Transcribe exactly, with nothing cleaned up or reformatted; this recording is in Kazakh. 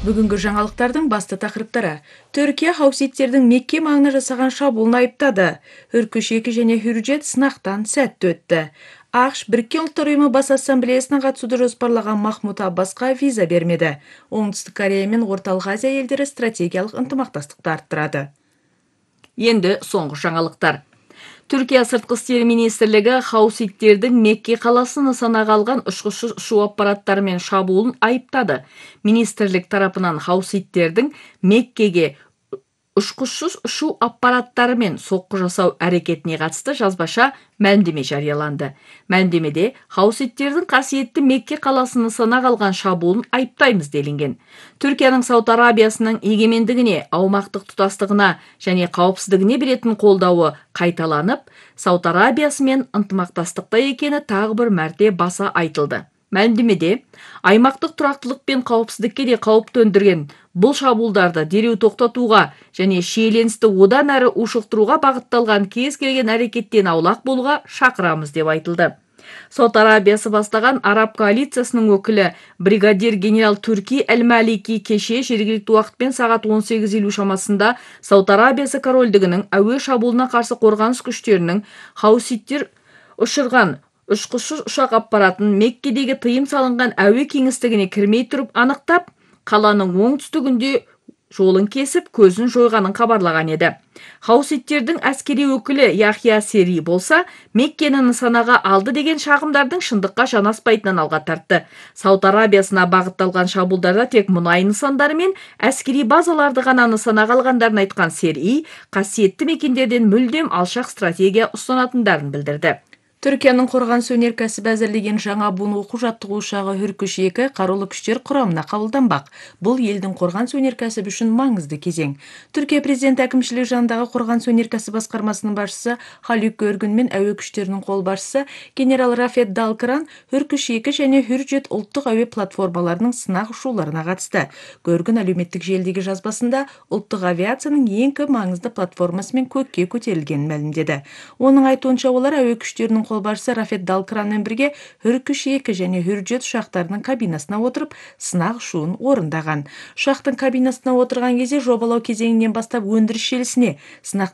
Бүгінгі жаңалықтардың басты тақырыптары. Түркия хауситтердің Мекке маңына жасаған шабуылын айыптады. Үркүш екі және Хүржет сынақтан сәтті өтті. ақш Біріккен ұлттар ұйымы бас ассамблеясына қатысуды жоспарлаған Махмуд Аббасқа виза бермеді. Оңтүстік Корея мен Орталық Азия елдері стратегиялық ынтымақтастықты арттырады. Енді соңғы жаңалықтар. Түркия сыртқы істер министрлігі хауситтердің Мекке қаласы нысанаға алған ұшқыш ұшу аппараттарымен шабуылын айыптады. Министрлік тарапынан хауситтердің Меккеге ұшқышсыз ұшу аппараттарымен соққы жасау әрекетіне қатысты жазбаша мәлімдеме жарияланды. Мәлімдемеде хауситтердің қасиетті Мекке қаласы нысанаға алған шабуылын айыптаймыз делінген. Түркияның Сауд Арабиясының егемендігіне, аумақтық тұтастығына және қауіпсіздігіне беретін қолдауы қайталанып, Сауд Арабиясымен ынтымақтастықта екені тағы бір мәрте баса айтылды. Мәлімдемеде аймақтық тұрақтылық пен қауіпсіздікке де қауіп төндірген бұл шабуылдарды дереу тоқтатуға және шиеленісті одан әрі ушықтыруға бағытталған кез келген әрекеттен аулақ болуға шақырамыз деп айтылды. Сауд Арабиясы бастаған араб коалициясының өкілі бригадир генерал Турки Әл-Малики кеше жергілікті уақытпен сағат он сегіз елу шамасында Сауд Арабиясы корольдігінің әуе шабуылына қарсы қорғаныс күштерінің хауситтер ұшырған ұшқышсыз ұшақ аппаратын Меккедегі тыйым салынған әуе кеңістігіне кірмей тұрып анықтап, қаланың оңтүстігінде жолын кесіп, көзін жойғанын хабарлаған еді. Хауситтердің әскери өкілі Яхия Сери болса, Меккені нысанаға алды деген шағымдардың шындыққа жанаспайтынын алға тартты. Сауд Арабиясына бағытталған шабуылдарда тек мұнай нысандары мен әскери базаларды ғана нысанаға алғандарын айтқан Сери, қасиетті мекендерден мүлдем алшақ стратегия ұстанатындарын білдірді. Түркияның қорғаныс өнеркәсібі әзірлеген жаңа буын оқу-жаттығу ұшағы Үркүш екі қарулы күштер құрамына қабылданбақ. Бұл елдің қорғаныс өнеркәсібі үшін маңызды кезең. Түркия президент әкімшілігі жанындағы қорғаныс өнеркәсібі басқармасының басшысы Халюк Görgün мен әуе күштерінің қолбасшысы генерал Рафет Далкран Үркүш екі және Хүржет ұлттық әуе платформаларының сынақ ұшуларына қатысты. Görgün әлеуметтік желідегі жазбасында ұлттық авиацияның ең маңызды платформасымен көкке көтерілгенін мәлімдеді. Оның айтуынша олар әуе күштерінің қолбасшысы Рафет Далкранмен бірге Үркүш екі және Хүржет ұшақтарының кабинасына отырып сынақ ұшуын орындаған. Ұшақтың кабинасына отырған кезде жобалау кезеңінен бастап өндіріс желісіне, сынақ